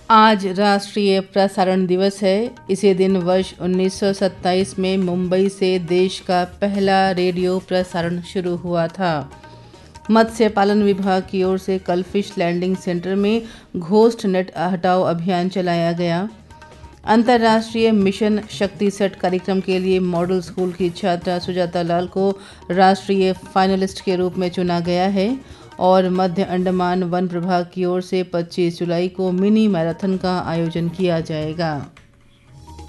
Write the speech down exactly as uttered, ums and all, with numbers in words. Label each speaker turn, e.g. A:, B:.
A: आज राष्ट्रीय प्रसारण दिवस है। इसी दिन वर्ष उन्नीस सौ सत्ताईस में मुंबई से देश का पहला रेडियो प्रसारण शुरू हुआ था। मत्स्य पालन विभाग की ओर से कल फिश लैंडिंग सेंटर में घोस्ट नेट हटाओ अभियान चलाया गया। अंतर्राष्ट्रीय मिशन शक्ति सेट कार्यक्रम के लिए मॉडल स्कूल की छात्रा सुजाता लाल को राष्ट्रीय फाइनलिस्ट के रूप में चुना गया है। और मध्य अंडमान वन प्रभाग की ओर से पच्चीस जुलाई को मिनी मैराथन का आयोजन किया जाएगा।